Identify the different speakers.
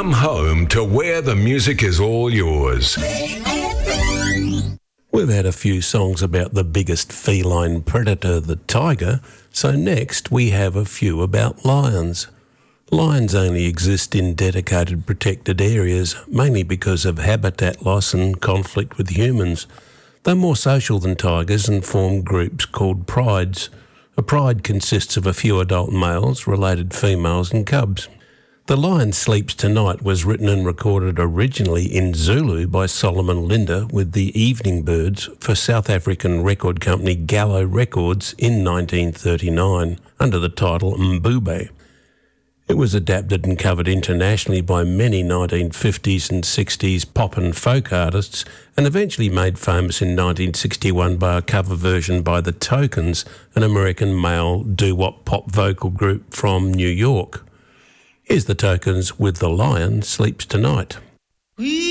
Speaker 1: Come home to where the music is all yours.
Speaker 2: We've had a few songs about the biggest feline predator, the tiger, so next we have a few about lions. Lions only exist in dedicated protected areas, mainly because of habitat loss and conflict with humans. They're more social than tigers and form groups called prides. A pride consists of a few adult males, related females and cubs. The Lion Sleeps Tonight was written and recorded originally in Zulu by Solomon Linda with the Evening Birds for South African record company Gallo Records in 1939 under the title Mbube. It was adapted and covered internationally by many 1950s and 60s pop and folk artists and eventually made famous in 1961 by a cover version by The Tokens, an American male doo-wop pop vocal group from New York. Here's The Tokens with The Lion Sleeps Tonight.
Speaker 3: We